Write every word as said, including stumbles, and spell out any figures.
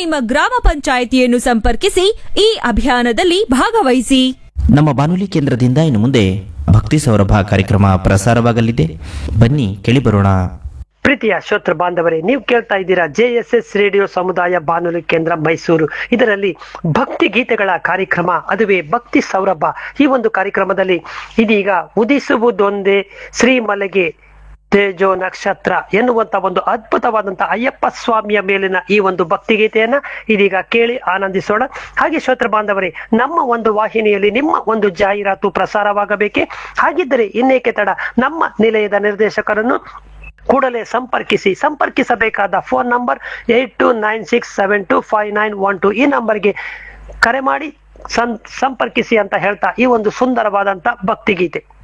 ನಿಮ್ಮ ಗ್ರಾಮ ಪಂಚಾಯಿತಿಯನ್ನು ಸಂಪರ್ಕಿಸಿ ಈ ಅಭಿಯಾನದಲ್ಲಿ ಭಾಗವಹಿಸಿ. ನಮ್ಮ ಬಾನುಲಿ ಕೇಂದ್ರದಿಂದ ಇನ್ನು ಮುಂದೆ ಭಕ್ತಿ ಸೌರಭ ಕಾರ್ಯಕ್ರಮ ಪ್ರಸಾರವಾಗಲಿದೆ. ಬನ್ನಿ ಕೇಳಿಬರೋಣ. ಪ್ರೀತಿಯ ಶ್ರೋತೃ ಬಾಂಧವರೇ, ನೀವು ಕೇಳ್ತಾ ಇದ್ದೀರಾ ಜೆ ಎಸ್ ಎಸ್ ರೇಡಿಯೋ ಸಮುದಾಯ ಬಾನುಲಿ ಕೇಂದ್ರ ಮೈಸೂರು. ಇದರಲ್ಲಿ ಭಕ್ತಿ ಗೀತೆಗಳ ಕಾರ್ಯಕ್ರಮ, ಅದುವೇ ಭಕ್ತಿ ಸೌರಭ. ಈ ಒಂದು ಕಾರ್ಯಕ್ರಮದಲ್ಲಿ ಇದೀಗ ಉದಿಸುವುದೊಂದೇ ಶ್ರೀಮಲೆಗೆ ತೇಜೋ ನಕ್ಷತ್ರ ಎನ್ನುವಂತ ಒಂದು ಅದ್ಭುತವಾದಂತಹ ಅಯ್ಯಪ್ಪ ಸ್ವಾಮಿಯ ಮೇಲಿನ ಈ ಒಂದು ಭಕ್ತಿ ಗೀತೆಯನ್ನ ಇದೀಗ ಕೇಳಿ ಆನಂದಿಸೋಣ. ಹಾಗೆ ಶ್ರೋತೃ ಬಾಂಧವರೇ, ನಮ್ಮ ಒಂದು ವಾಹಿನಿಯಲ್ಲಿ ನಿಮ್ಮ ಒಂದು ಜಾಹೀರಾತು ಪ್ರಸಾರವಾಗಬೇಕೆ? ಹಾಗಿದ್ದರೆ ಇನ್ನೇಕೆ ತಡ, ನಮ್ಮ ನಿಲಯದ ನಿರ್ದೇಶಕರನ್ನು ಕೂಡಲೇ ಸಂಪರ್ಕಿಸಿ. ಸಂಪರ್ಕಿಸಬೇಕಾದ phone number eight to nine six seven to five nine one to. ಈ ನಂಬರ್ಗೆ ಕರೆ ಮಾಡಿ ಸಂಪರ್ಕಿಸಿ ಅಂತ ಹೇಳ್ತಾ ಈ ಒಂದು ಸುಂದರವಾದಂತ ಭಕ್ತಿ ಗೀತೆ.